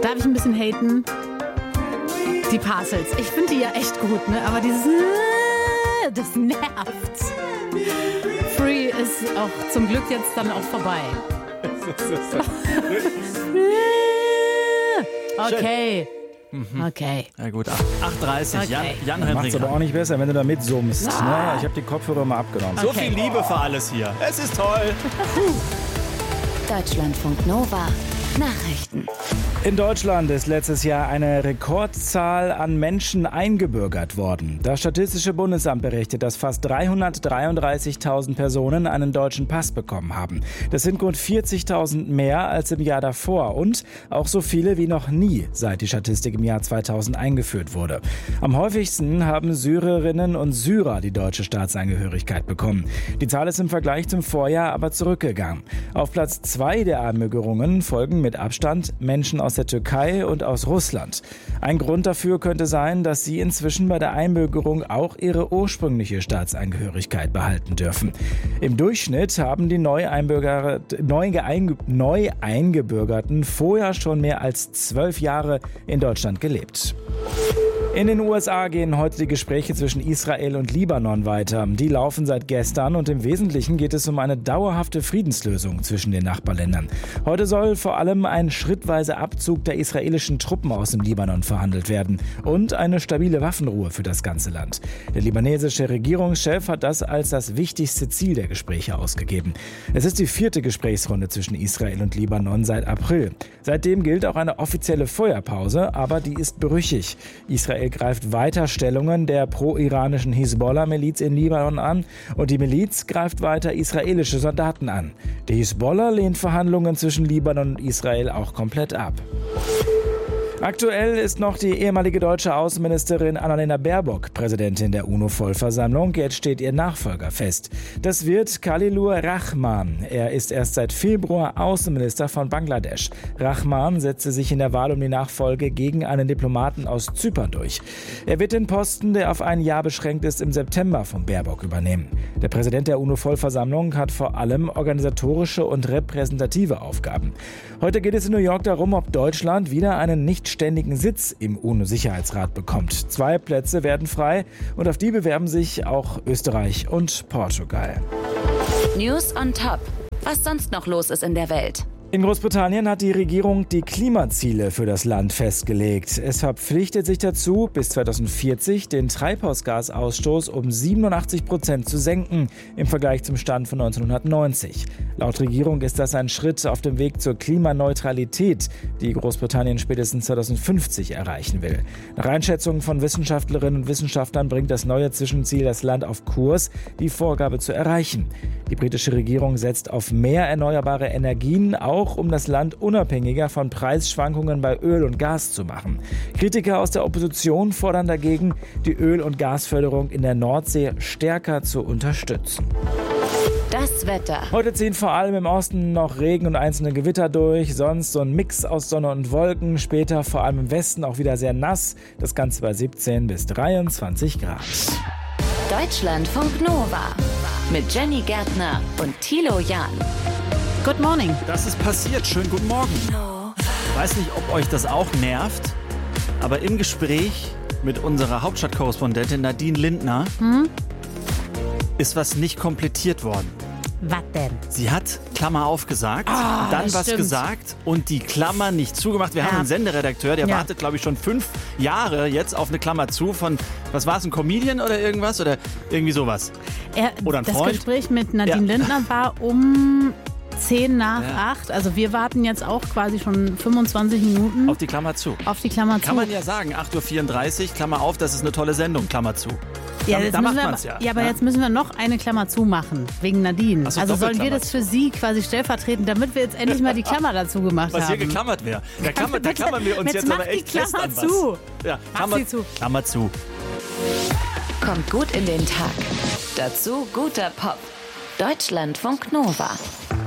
Darf ich ein bisschen haten? Die Parcels. Ich finde die ja echt gut, ne? Aber dieses das nervt. Free ist auch zum Glück jetzt dann auch vorbei. Okay. Okay. Ja gut, 8:30. Okay. Jan Macht's Henrik. aber auch nicht besser, wenn du da mitsummst. Ne? Ich habe die Kopfhörer mal abgenommen. So viel Liebe für alles hier. Es ist toll. Deutschlandfunk Nova. Nachrichten. In Deutschland ist letztes Jahr eine Rekordzahl an Menschen eingebürgert worden. Das Statistische Bundesamt berichtet, dass fast 333.000 Personen einen deutschen Pass bekommen haben. Das sind rund 40.000 mehr als im Jahr davor und auch so viele wie noch nie, seit die Statistik im Jahr 2000 eingeführt wurde. Am häufigsten haben Syrerinnen und Syrer die deutsche Staatsangehörigkeit bekommen. Die Zahl ist im Vergleich zum Vorjahr aber zurückgegangen. Auf Platz 2 der Einbürgerungen folgen mit Abstand Menschen aus der Türkei und aus Russland. Ein Grund dafür könnte sein, dass sie inzwischen bei der Einbürgerung auch ihre ursprüngliche Staatsangehörigkeit behalten dürfen. Im Durchschnitt haben die neu Eingebürgerten vorher schon mehr als 12 Jahre in Deutschland gelebt. In den USA gehen heute die Gespräche zwischen Israel und Libanon weiter. Die laufen seit gestern und im Wesentlichen geht es um eine dauerhafte Friedenslösung zwischen den Nachbarländern. Heute soll vor allem ein schrittweiser Abzug der israelischen Truppen aus dem Libanon verhandelt werden und eine stabile Waffenruhe für das ganze Land. Der libanesische Regierungschef hat das als das wichtigste Ziel der Gespräche ausgegeben. Es ist die 4. Gesprächsrunde zwischen Israel und Libanon seit April. Seitdem gilt auch eine offizielle Feuerpause, aber die ist brüchig. Israel greift weiter Stellungen der pro-iranischen Hisbollah-Miliz in Libanon an und die Miliz greift weiter israelische Soldaten an. Die Hisbollah lehnt Verhandlungen zwischen Libanon und Israel auch komplett ab. Aktuell ist noch die ehemalige deutsche Außenministerin Annalena Baerbock Präsidentin der UNO-Vollversammlung. Jetzt steht ihr Nachfolger fest. Das wird Khalilur Rahman. Er ist erst seit Februar Außenminister von Bangladesch. Rahman setzte sich in der Wahl um die Nachfolge gegen einen Diplomaten aus Zypern durch. Er wird den Posten, der auf ein Jahr beschränkt ist, im September von Baerbock übernehmen. Der Präsident der UNO-Vollversammlung hat vor allem organisatorische und repräsentative Aufgaben. Heute geht es in New York darum, ob Deutschland wieder einen nichtständigen Sitz im UNO-Sicherheitsrat bekommt. 2 Plätze werden frei und auf die bewerben sich auch Österreich und Portugal. News on Top. Was sonst noch los ist in der Welt. In Großbritannien hat die Regierung die Klimaziele für das Land festgelegt. Es verpflichtet sich dazu, bis 2040 den Treibhausgasausstoß um 87% zu senken im Vergleich zum Stand von 1990. Laut Regierung ist das ein Schritt auf dem Weg zur Klimaneutralität, die Großbritannien spätestens 2050 erreichen will. Nach Einschätzungen von Wissenschaftlerinnen und Wissenschaftlern bringt das neue Zwischenziel das Land auf Kurs, die Vorgabe zu erreichen. Die britische Regierung setzt auf mehr erneuerbare Energien, auch um das Land unabhängiger von Preisschwankungen bei Öl und Gas zu machen. Kritiker aus der Opposition fordern dagegen, die Öl- und Gasförderung in der Nordsee stärker zu unterstützen. Das Wetter. Heute ziehen vor allem im Osten noch Regen und einzelne Gewitter durch, sonst so ein Mix aus Sonne und Wolken. Später vor allem im Westen auch wieder sehr nass, das Ganze bei 17 bis 23 Grad. Deutschlandfunk Nova. Mit Jenny Gärtner und Thilo Jahn. Good morning. Das ist passiert. Schönen guten Morgen. Ich weiß nicht, ob euch das auch nervt, aber im Gespräch mit unserer Hauptstadtkorrespondentin Nadine Lindner ist was nicht komplettiert worden. Was denn? Sie hat Klammer aufgesagt, dann was stimmt. gesagt und die Klammer nicht zugemacht. Wir haben einen Senderedakteur, der wartet, glaube ich, schon 5 Jahre jetzt auf eine Klammer zu von, was war es, ein Comedian oder irgendwas? Oder irgendwie sowas. Oder ein das Freund. Gespräch mit Nadine Lindner war um 10 nach 8. Also wir warten jetzt auch quasi schon 25 Minuten Auf die Klammer zu. auf die Klammer zu. Kann man ja sagen, 8:34 Uhr, Klammer auf, das ist eine tolle Sendung, Klammer zu. Ja, Da jetzt macht müssen wir, man's ja. aber jetzt müssen wir noch eine Klammer zumachen, wegen Nadine. Ach so, Also sollen wir Doppelklammer das für sie quasi stellvertreten, damit wir jetzt endlich mal die Klammer dazu gemacht Was hier haben. geklammert wäre. Da klammern wir uns jetzt mach aber echt die fest Klammer an was. zu. Ja, Mach sie zu. Klammer zu. Kommt gut in den Tag. Dazu guter Pop. Deutschlandfunk Nova.